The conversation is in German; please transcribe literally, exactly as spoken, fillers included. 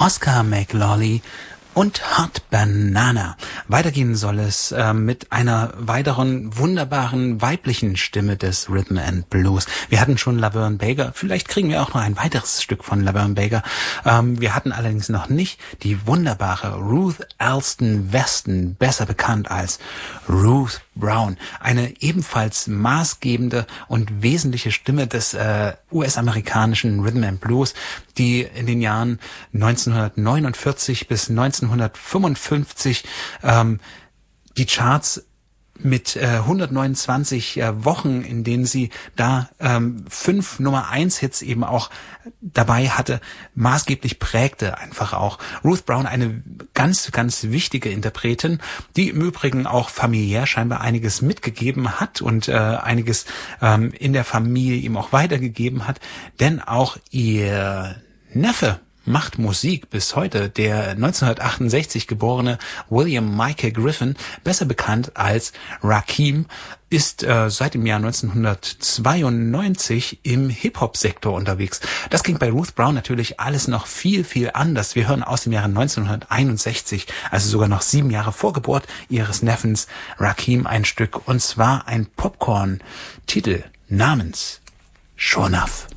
Oscar McLawley und Hot Banana. Weitergehen soll es äh, mit einer weiteren wunderbaren weiblichen Stimme des Rhythm and Blues. Wir hatten schon Laverne Baker, vielleicht kriegen wir auch noch ein weiteres Stück von Laverne Baker. Ähm, wir hatten allerdings noch nicht die wunderbare Ruth Alston Weston, besser bekannt als Ruth Brown. Eine ebenfalls maßgebende und wesentliche Stimme des äh, U S-amerikanischen Rhythm and Blues, die in den Jahren neunzehnhundertneunundvierzig bis neunzehnhundertfünfundfünfzig ähm, die Charts mit äh, hundertneunundzwanzig äh, Wochen, in denen sie da ähm, fünf Nummer eins Hits eben auch dabei hatte, maßgeblich prägte einfach auch. Ruth Brown, eine ganz, ganz wichtige Interpretin, die im Übrigen auch familiär scheinbar einiges mitgegeben hat und äh, einiges ähm, in der Familie ihm auch weitergegeben hat, denn auch ihr Neffe macht Musik bis heute. Der neunzehnhundertachtundsechzig geborene William Michael Griffin, besser bekannt als Rakim, ist äh, seit dem Jahr neunzehnhundertzweiundneunzig im Hip-Hop-Sektor unterwegs. Das ging bei Ruth Brown natürlich alles noch viel, viel anders. Wir hören aus dem Jahre neunzehnhunderteinundsechzig, also sogar noch sieben Jahre vor Geburt ihres Neffens Rakim, ein Stück, und zwar ein Popcorn-Titel namens Sure Enough.